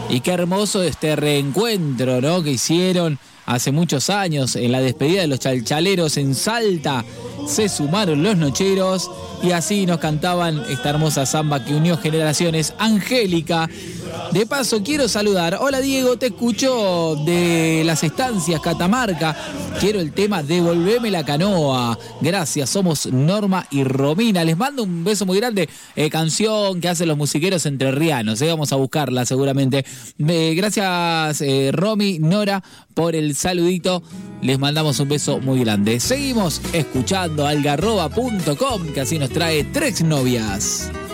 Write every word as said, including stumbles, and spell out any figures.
Y qué hermoso este reencuentro, ¿no?, que hicieron hace muchos años en la despedida de los Chalchaleros en Salta. Se sumaron los nocheros y así nos cantaban esta hermosa samba que unió generaciones. Angélica. De paso, quiero saludar. Hola, Diego, te escucho de las estancias Catamarca. Quiero el tema Devolveme la canoa. Gracias, somos Norma y Romina. Les mando un beso muy grande. Eh, canción que hacen los musiqueros entrerrianos. Eh, vamos a buscarla seguramente. Eh, gracias, eh, Romy, Nora, por el saludito. Les mandamos un beso muy grande. Seguimos escuchando algarroba punto com, que así nos trae Tres Novias.